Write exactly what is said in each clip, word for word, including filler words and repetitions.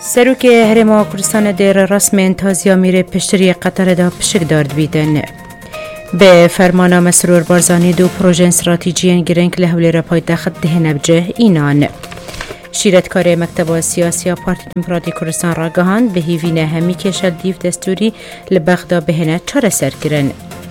سروک هرما کردستان در رسم انتازیا میره پشتری قطر دا پشک دارد بیدن. به فرمان مسرور بارزانی دو پروژه استراتیجی گرنگ لحول رپای داخل دهنه بجه اینان. شیرتکار مکتب سیاسی پارتی دموکراتی کردستان را گهاند به هیوین همی کشل دیو دستوری لبغدا بهنه چاره سر کرن.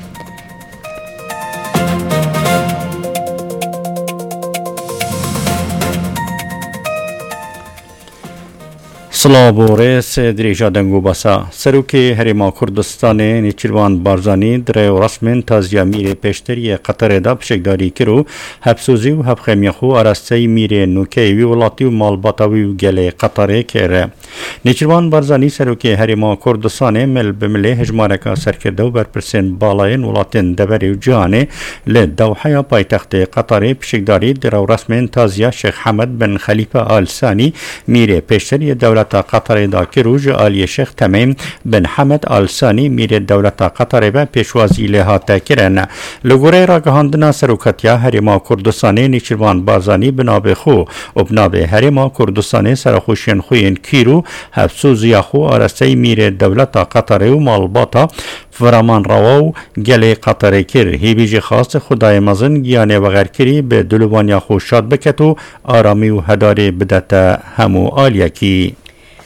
سلام و رئیس دریجا دنگو باسا سروکی هرما کردستان نیچروان بارزانی در رسم تازیا میره پشتری قطر دا پشکداری کرو حبسوزی و حبخمیخو آراستی میره نوکی وی ولاتی و مالباتاوی و گل قطر کره. نیچروان بارزانی سروکی هرما کردستان مل بمله هجمارکا سرکرده و برپرسین بالاین ولاتین دبری و جهانه لدوحیا پایتخت قطر پشکداری در رسم تازیا شیخ حمد بن خلیفه آل ثانی میره پشتری دولت قطر دا کروج آلی شیخ تمیم بن حمد آل ثانی میر دولت قطر به پیشوازی لحاظ کرن. لگوره را گهاندنا سروکتیا هرما کردستانی نیچروان بارزانی بنابه خو و بنابه هرما کردستانی سرخوشین خوین کیرو حفظوزی خو آرسته میر دولت قطر و مالباتا فرامان رواو گل قطر کر هیبیج خاص خدای مزن گیانه و غرکری به دلوانیا خو شاد بکتو آرامی و هداری بدت همو آلیکی.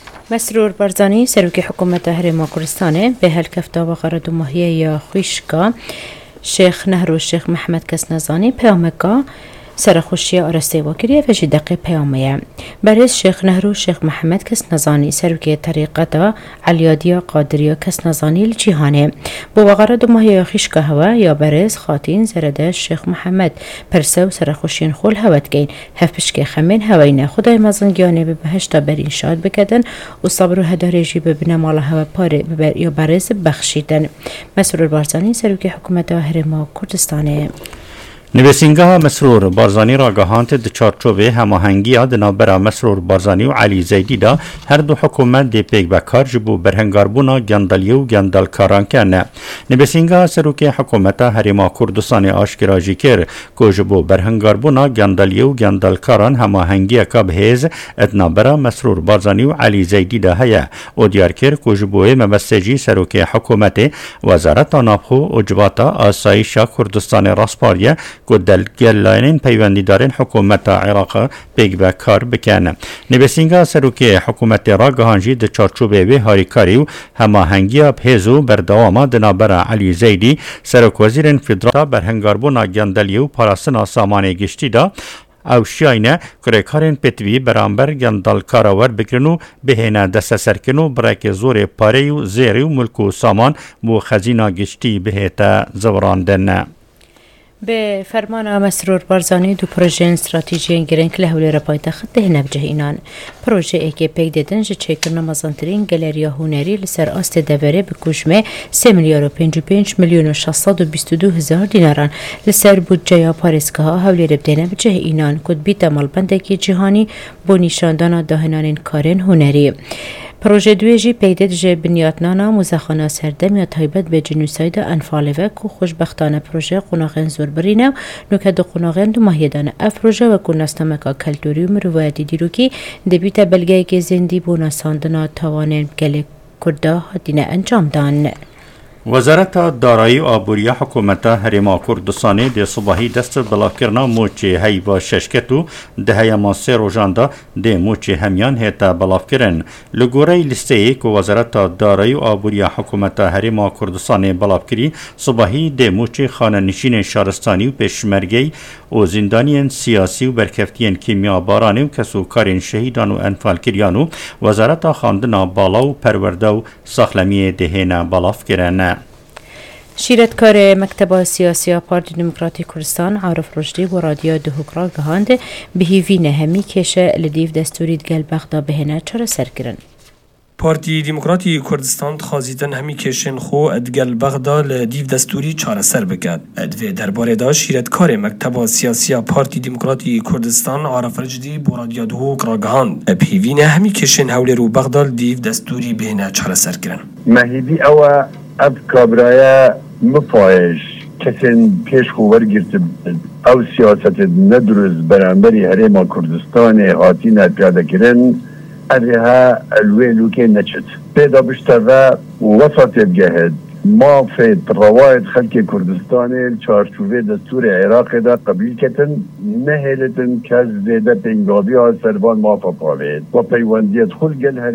مسرور بارزانی سروک حکومت هرما کردستان به هلکفتا و غرد و ماهیه یا خویشکا شیخ نهرو شیخ محمد کسنزانی پیامکا سرخوشی آرسته واکریه و جدقی پیامیه. برای شیخ نهرو شیخ محمد کسنزانی سروک طریقتا علیادیا قادریا کسنزانی لجیهانه با وغرد و ماهیه خویشکا هوا یا برای خاطین زرده شیخ محمد پرسو سرخوشین خول هوت گین هفپشک خمین هوینه خدای مزنگیانه به بهشتا بر انشاد بکدن و صبر و هدارجی به بنمال هوا پاره ببر یا برز بخشیدن. مسرور بارزانی سروک حکومت هرما کردستانه نویسنگاه مسرور بارزانی را گهانت د چارچوبه هماهنگی دنابرا مسرور بارزانی و علی زیدی دا هر دو حکومت دی پیک بکار جبو برهنگاربونا گندلی و گندل کاران کنه. نویسنگاه سروک حکومت هرما کردستان آشکراجی کر که جبو برهنگاربونا گندلی و گندل کاران هماهنگی کب هیز ادنابرا مسرور بارزانی و علی زیدی دا هیا و دیار کر که جبوه مبستجی سروک حکومت وزارت نابخو اجباتا آسایشا کردستان راسپاریه که دلگلاین پیوندی دارن حکومت عراق پیگ به کار بکنه. نویسنگاه سروک حکومت را گهانجی د چارچوبه و هاریکاری و هماهنگی پیزو بردوام دنابر علی زیدی سروک وزیر فدرال برهنگاربونا گندلی و پاراسنا سامان گشتی دا او شاینه که کارین پتوی برانبر گندل کاراور بکرنو بهینه دست سرکنو برای زور پاره و زیری و ملک و سامان و خزینه گشتی بهیتا زوراندن. به فرمان مسرور بارزانی دو پروژه استراتیجی گرنگ لحول رپای داخل دهنه بجه اینان. پروژه ای که پیک دیدن جه چیکرنا مزانترین گلریا هنری لسر آست دوره بکوشمه سه میلیارد و پنج و پنج میلیون و ششصد و بیست و دو هزار دیناران لسر بودجه یا پاریسکه ها حولی رب دهنه بجه اینان کد بیت مالبندگی جهانی با نشاندان داهنان کارن هنری. پروژه دویجی پیدد جه بنیادنانا مزخانه سردم یا تایبت به جنوساید انفاله و که خوشبختانه پروژه قناغین زور برینه نوکه دو قناغین دو ماهیدانه اف پروژه و کناستمکا کلتوری و مروایدی دیروکی دبیت بلگه که زندی بونا ساندنا تاوانین گل کرده دینه انجام دان. وزارت دارایی آبوری حکومت هرما کردستانی دی صبحی دست بلاکرنا موچی هی با ششکتو ده ما سه روزاندا دی موچی همیان هتا بلاکرن لگوری لیسته که وزارت دارایی آبوری حکومت هرما کردستانی بلاکری صبحی دی موچی خانه نشین شهرستانی و پشمرگی و زندانیان سیاسی و برکفتیان کیمیا بارانی و کسو کارین شهیدان و انفال کریانو وزارت خاندنا بالا و پرورده و ساخلمی دهینا بلاکرن. شیرتکار مکتب سیاسی پارتی دموکراتی کردستان عارف رشدی و رادیو دهوکرا گهاند به هیوین همی کشه لدیو دستوری دگل بغدا بهنه چرا سرگرن. پارتی دموکراتی کردستان خازیدن همی کشن خو ادگل بغدا لدیو دستوری چاره سر بکد. ادوه درباره دا شیرتکار مکتب سیاسی پارتی دموکراتی کردستان عارف رشدی و رادیو دهوکرا گهاند به هیوین همی کشن حول رو بغدا لدیو دستوری بهنه چاره سرگرن. مهیدی او اب کابرای مفایش کسین پیش خوبر گرفت او سیاست ندرز برانبری هرما کردستان هاتین پیاده کرن أرها الويلو كي نشت بيدا بشتغى ووسط بجهد ما في روائد خلق كردستاني الچارچوبه دستور عراق دا قبیل کتن نهلتن کز زیده پنگابی ها سربان ما فپاوید و پیوندیت خل گل